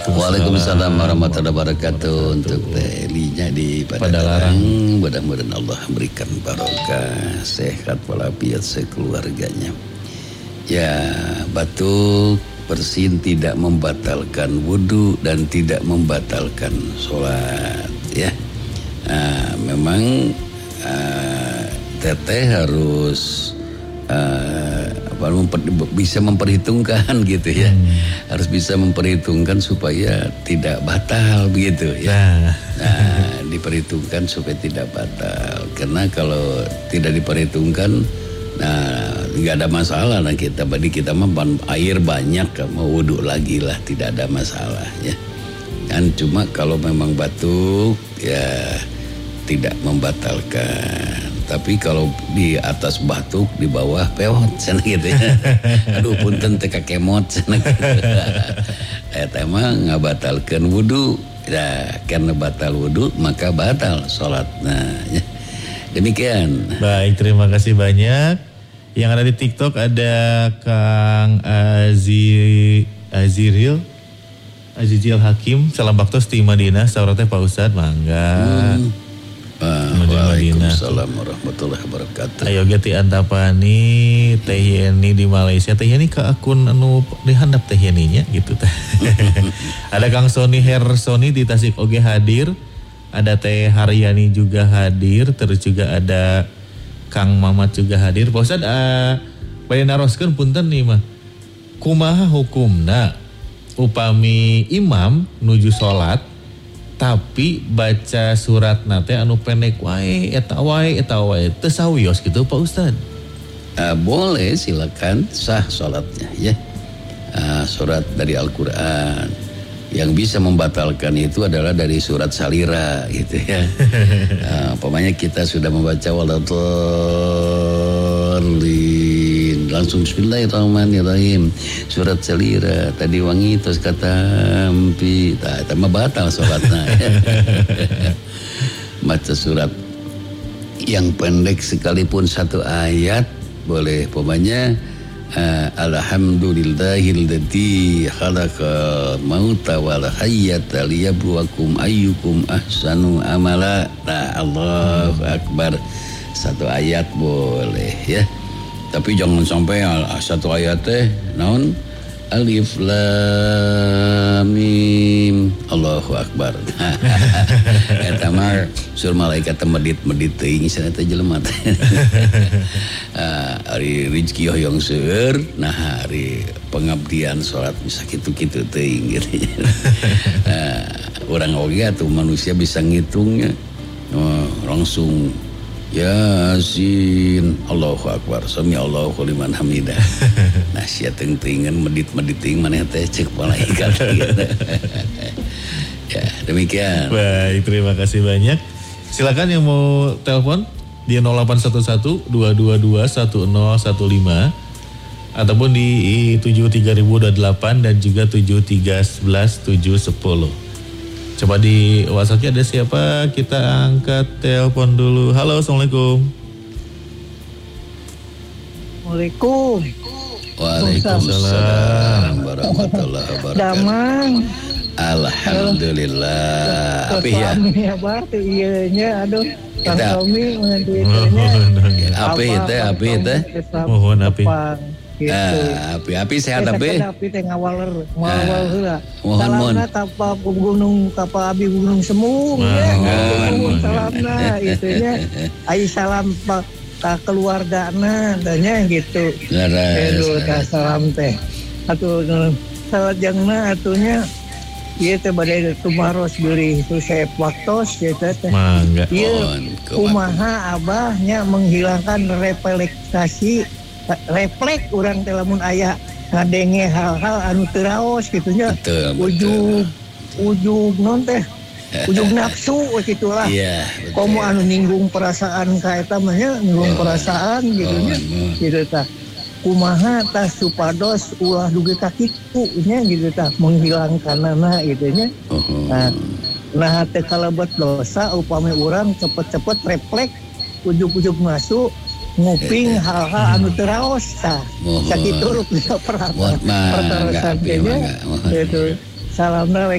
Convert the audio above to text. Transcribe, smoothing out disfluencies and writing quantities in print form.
Waalaikumsalam warahmatullahi wabarakatuh. Untuk Telinya di Padalarang, mudah-mudahan Allah berikan barokah, sehat walafiat sekeluarganya. Ya, batuk, bersin tidak membatalkan wudu dan tidak membatalkan sholat. Ya, memang teteh harus bisa memperhitungkan gitu ya, harus bisa memperhitungkan supaya tidak batal begitu ya. Diperhitungkan supaya tidak batal, karena kalau tidak diperhitungkan, nggak ada masalah. Nah kita mah air banyak, mau wudhu lagi lah, tidak ada masalah ya. Kan cuma kalau memang batuk ya tidak membatalkan. Tapi kalau di atas batuk, di bawah pewot sana gitu ya. Aduh punten teka kemot sana gitu. Eta mah ngabatalkeun wudu. Ya, karena batal wudu maka batal salatna. Ya. Demikian. Baik, terima kasih banyak. Yang ada di TikTok ada Kang Aziril Hakim, salam baktos di Madinah, sauratnya Pak Ustadz, mangga. Waalaikumsalam warahmatullahi wabarakatuh. Ayo geti antapani Teh Yeni di Malaysia. Teh Yeni ke akun anu dihandap Teh Yeninya gitu teh. Ada Kang Sony Hersoni di Tasik oge hadir. Ada Teh Haryani juga hadir. Terus juga ada Kang Mamat juga hadir. Pak Ustad bae naroskeun punten nih mah. Kumaha hukumna upami imam nuju salat tapi baca surat nate anu pendek wae eta wae teu sawios gitu Pak Ustad? Boleh, silakan, sah salatnya ya. Surat dari Al-Qur'an yang bisa membatalkan itu adalah dari surat salira gitu ya. Umpamanya kita sudah membaca waladhdallin, langsung bismillahirrahmanirrahim, surat salira tadi wangi terus kata ampi, itu mah batal salatna ya. Baca surat yang pendek sekalipun satu ayat boleh, umpamanya alhamdulillahilladzi khalaqal mauta wal hayyata liyabluwakum ayyukum ahsanu amala. Allahu akbar, satu ayat boleh ya. Tapi jangan sampai satu ayat teh naon alif lam mim Allahu akbar. Eta mah sur malaikat medit-medit teuing cenah teh jelema teh. Ari rezeki hoyong seueur, nah hari pengabdian salat bisa kitu-kitu teuing gitu. Urang oge atuh manusia bisa ngitungnya. Langsung Yasin, Allahu Akbar, sami Allahu liman hamidah. Nah sia teuing-teuingan medit-medit teuing maneh teh ceuk malaikat gitu. Ya, demikian. Baik, terima kasih banyak. Silakan yang mau telepon di 0811-222-1015 ataupun di 73028 dan juga 7311710. Coba di WhatsApp-nya ada siapa? Kita angkat telepon dulu. Halo, assalamualaikum. Waalaikumsalam warahmatullahi wabarakatuh. Damang. Alhamdulillah. Apih ya? Ya berarti iya aduh. Kang Tommy Apih teh. Mohon apih. Api sehat tapi teh ngawal heula. Mohon kapal gunung kapal abi gunung semung ya. Salamna itu nya. Ai salam ka keluargana tanya gitu. Aduh ka salam teh. Atuh salajengna atunya ieu teh bade tumaros beuring itu saya waktos ya teh. Mangga. Ieu kumaha abahnya menghilangkan refleks orang teh lamun aya ngadenge hal-hal anu teu raos kitu nya. Ujug non teh. Ujug nafsu gitulah. Iya. Komo anu ninggung perasaan ka eta mah nya ninggung perasaan gitu nya. Gitu tah. Kumaha tah supados ulah duge ka kitu nya gitu tah menghilangkanana gitu nya. Nah teh kalebet dosa upami urang cepet-cepet refleks ujug-ujug masuk nguping hal-hal anu teraos tah sakitu bisa perhatian gitu Salamna